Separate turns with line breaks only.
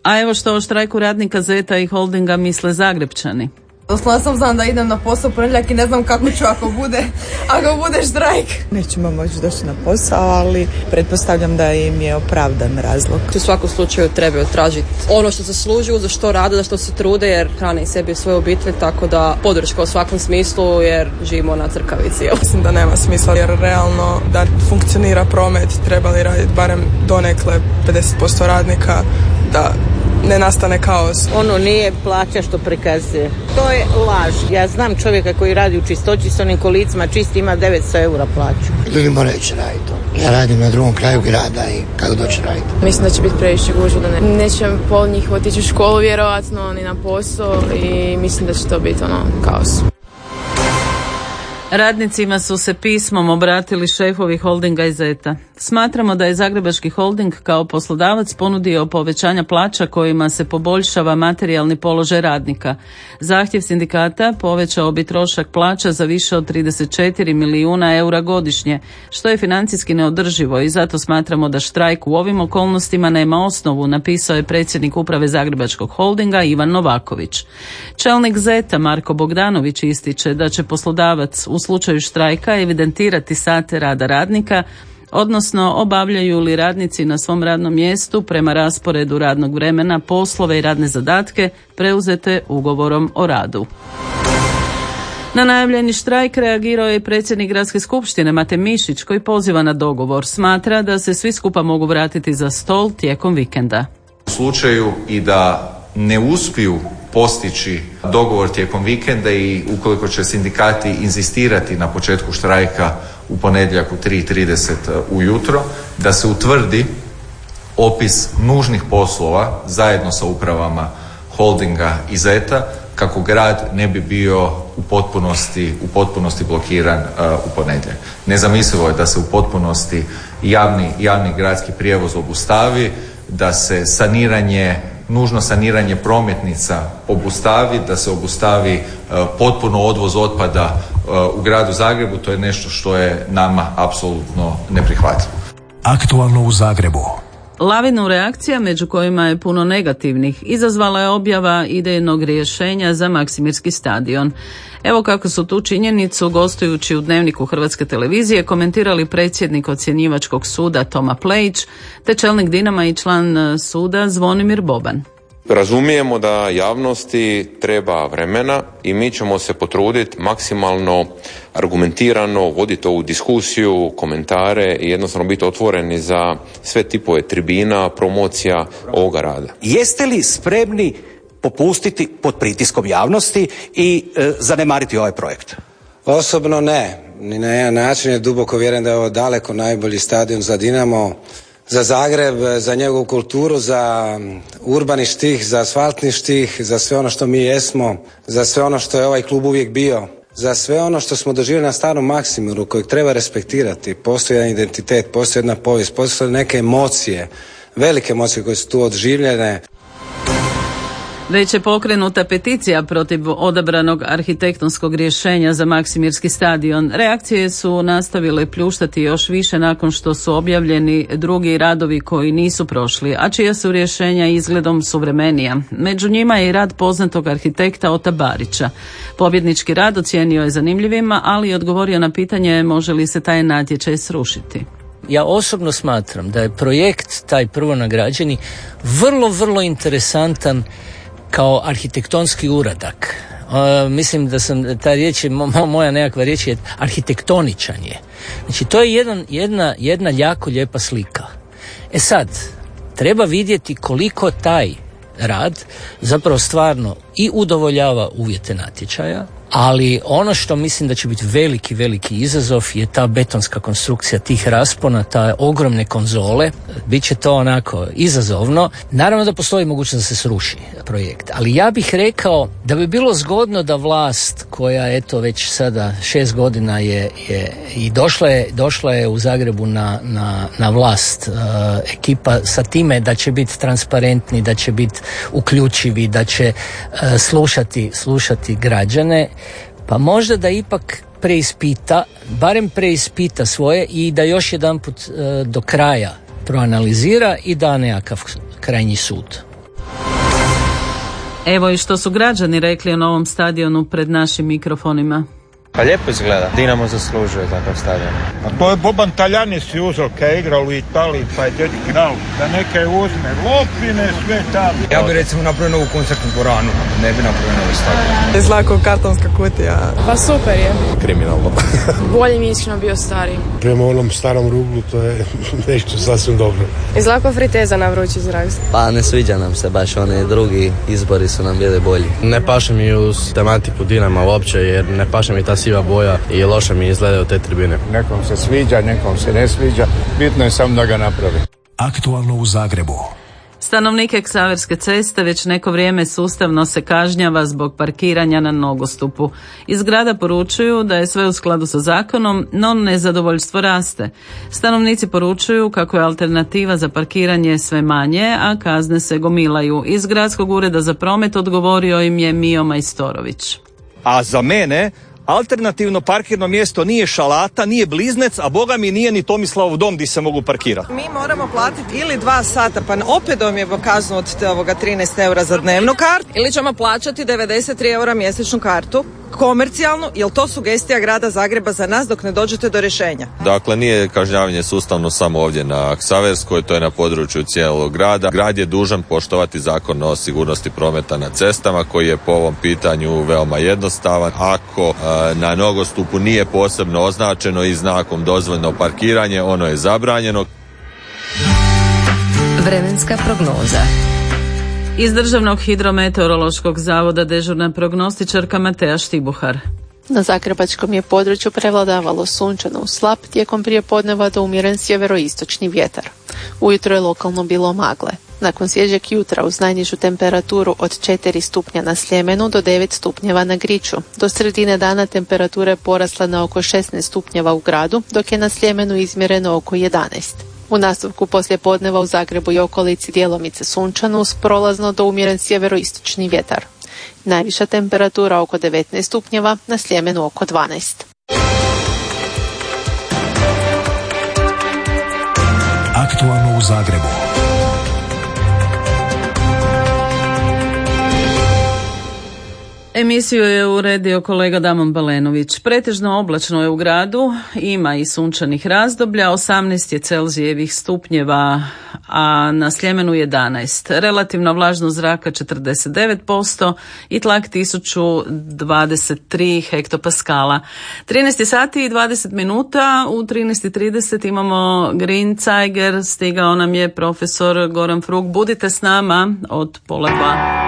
A evo što o štrajku radnika Zeta i Holdinga misle Zagrepčani.
Doslovno sam znam da idem na posao ponedjeljak i ne znam kako ću ako bude štrajk.
Nećemo moći doći na posao, ali pretpostavljam da im je opravdan razlog.
U svakom slučaju trebaju tražiti ono što zaslužuju, za što rade, za što se trude, jer hrane i sebi i svoju obitelj, tako da podrška u svakom smislu, jer živimo na crkavici.
Mislim da nema smisla, jer realno da funkcionira promet trebali raditi barem donekle 50% radnika, da ne nastane kaos.
Ono nije plaća što prikazuje. To je laž. Ja znam čovjeka koji radi u čistoći s onim kolicima, čisti, ima 900 eura plaću.
Ljudi moraju ići raditi. Ja radim na drugom kraju grada i kako doći raditi.
Mislim da će biti previše gužva, da neće pol njih otići u školu vjerovatno, ni na posao i mislim da će to biti kaos.
Radnicima su se pismom obratili šefovi Holdinga i Zeta. Smatramo da je Zagrebački holding kao poslodavac ponudio povećanja plaća kojima se poboljšava materijalni položaj radnika. Zahtjev sindikata povećao bi trošak plaća za više od 34 milijuna eura godišnje, što je financijski neodrživo i zato smatramo da štrajk u ovim okolnostima nema osnovu, napisao je predsjednik uprave Zagrebačkog holdinga Ivan Novaković. Čelnik Zeta Marko Bogdanović ističe da će poslodavac u slučaju štrajka evidentirati sate rada radnika, odnosno obavljaju li radnici na svom radnom mjestu prema rasporedu radnog vremena poslove i radne zadatke preuzete ugovorom o radu. Na najavljeni štrajk reagirao je predsjednik Gradske skupštine Mate Mišić koji poziva na dogovor. Smatra da se svi skupa mogu vratiti za stol tijekom vikenda.
U slučaju i da ne uspiju postići dogovor tijekom vikenda i ukoliko će sindikati inzistirati na početku štrajka u ponedjeljak u 3:30 ujutro, da se utvrdi opis nužnih poslova zajedno sa upravama Holdinga i Zeta kako grad ne bi bio u potpunosti blokiran u ponedjeljak. Nezamislivo je da se u potpunosti javni gradski prijevoz obustavi, da se nužno saniranje prometnica obustavi, da se obustavi potpuno odvoz otpada u gradu Zagrebu. To je nešto što je nama apsolutno neprihvatljivo.
Aktualno u Zagrebu.
Lavinu reakcija, među kojima je puno negativnih, izazvala je objava idejnog rješenja za Maksimirski stadion. Evo kako su tu činjenicu, gostujući u Dnevniku Hrvatske televizije, komentirali predsjednik ocjenjivačkog suda Toma Plejić, te čelnik Dinama i član suda Zvonimir Boban.
Razumijemo da javnosti treba vremena i mi ćemo se potruditi maksimalno argumentirano voditi ovu diskusiju, komentare i jednostavno biti otvoreni za sve tipove tribina, promocija ovoga rada.
Jeste li spremni popustiti pod pritiskom javnosti i zanemariti ovaj projekt?
Osobno ne. Ni na jedan način je duboko vjerujem da je ovo daleko najbolji stadion za Dinamo, za Zagreb, za njegovu kulturu, za urbani štih, za asfaltni štih, za sve ono što mi jesmo, za sve ono što je ovaj klub uvijek bio, za sve ono što smo doživjeli na starom Maksimiru kojeg treba respektirati. Postoji jedan identitet, postoji jedna povijest, postoje neke emocije, velike emocije koje su tu odživljene.
Već je pokrenuta peticija protiv odabranog arhitektonskog rješenja za Maksimirski stadion. Reakcije su nastavile pljuštati još više nakon što su objavljeni drugi radovi koji nisu prošli, a čija su rješenja izgledom suvremenija. Među njima je i rad poznatog arhitekta Ota Barića. Pobjednički rad ocijenio je zanimljivima, ali i odgovorio na pitanje može li se taj natječaj srušiti.
Ja osobno smatram da je projekt, taj prvonagrađeni, vrlo interesantan kao arhitektonski uradak. Mislim da sam, ta riječ je, moja nekakva riječ je arhitektoničan je. Znači to je jedna jako lijepa slika. E sad, treba vidjeti koliko taj rad zapravo stvarno i udovoljava uvjete natječaja, ali ono što mislim da će biti veliki izazov je ta betonska konstrukcija tih raspona, ta ogromne konzole. Biće to onako izazovno. Naravno da postoji mogućnost da se sruši projekt, ali ja bih rekao da bi bilo zgodno da vlast koja eto već sada 6 godina je i došla je u Zagrebu na vlast, ekipa sa time da će biti transparentni, da će biti uključivi, da će slušati građane, pa možda da ipak barem preispita svoje i da još jedanput do kraja proanalizira i da nekakav krajnji sud.
Evo i što su građani rekli o novom stadionu pred našim mikrofonima.
Pa lijepo izgleda. Dinamo zaslužuje takav stadion.
A to je Boban Taljani si uzeo kad je igrao u Italiji, pa je dječki knal da neke uzme lopine, sve tamo.
Ja bi recimo napravio novu koncertnu dvoranu, ne bi napravio novi stadion.
Izlako kartonska kutija.
Pa super je.
Kriminalno.
Bolje mi iskreno bio stariji.
Prema onom starom ruglu to je nešto sasvim dobro.
Izlako friteza na vrući zrak.
Pa ne sviđa nam se baš, oni drugi izbori su nam bili bolji.
Ne paše mi uz tematiku Dinama uopće, jer ne paše mi ta siva boja i loše mi izgledaju te tribine.
Nekom se sviđa, nekom se ne sviđa, bitno je samo da ga napravi.
Aktualno u Zagrebu.
Stanovnike Ksaverske ceste već neko vrijeme sustavno se kažnjava zbog parkiranja na nogostupu. Iz grada poručuju da je sve u skladu sa zakonom, no nezadovoljstvo raste. Stanovnici poručuju kako je alternativa za parkiranje sve manje, a kazne se gomilaju. Iz Gradskog ureda za promet odgovorio im je Mio Majstorović.
A za mene alternativno parkirno mjesto nije Šalata, nije Bliznec, a boga mi nije ni Tomislavov dom gdje se mogu parkirati.
Mi moramo platiti ili 2 sata, pa opet dobijemo kaznu od 13 eura za dnevnu kartu, ili ćemo plaćati 93 eura mjesečnu kartu, komercijalnu, jer to sugestija grada Zagreba za nas dok ne dođete do rješenja.
Dakle, nije kažnjavanje sustavno samo ovdje na Ksaverskoj, to je na području cijelog grada. Grad je dužan poštovati zakon o sigurnosti prometa na cestama, koji je po ovom pitanju veoma jednostavan. Ako na nogostupu nije posebno označeno i znakom dozvoljeno parkiranje, ono je zabranjeno.
Vremenska prognoza.
Iz Državnog hidrometeorološkog zavoda dežurna prognostičarka Matea Štibuhar.
Na zagrebačkom je području prevladavalo sunčano uz slab, tijekom prijepodneva do umjeren sjeveroistočni vjetar. Ujutro je lokalno bilo magle. Nakon svježeg jutra uz najnižu temperaturu od 4 stupnja na Sljemenu do 9 stupnjeva na Griču. Do sredine dana temperatura je porasla na oko 16 stupnjeva u gradu, dok je na Sljemenu izmjereno oko 11. U nastavku poslijepodneva u Zagrebu i okolici djelomice sunčano uz prolazno do umjeren sjeveroistočni vjetar. Najviša temperatura oko 19 stupnjeva, na Sljemenu oko 12.
Aktualno u Zagrebu.
Emisiju je uredio kolega Damon Balenović. Pretežno oblačno je u gradu, ima i sunčanih razdoblja, 18 je Celzijevih stupnjeva, a na Sljemenu 11. Relativna vlažnost zraka 49% i tlak 1023 hektopaskala. 13 sati i 20 minuta, u 13:30 imamo Green Zeiger, stigao nam je profesor Goran Fruk. Budite s nama od 1:30.